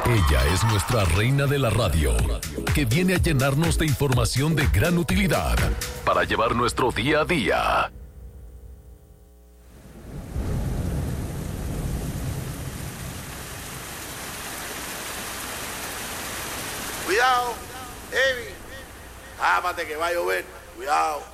Ella es nuestra reina de la radio, que viene a llenarnos de información de gran utilidad para llevar nuestro día a día. Cuidado, Evi. Ámate que va a llover. Cuidado.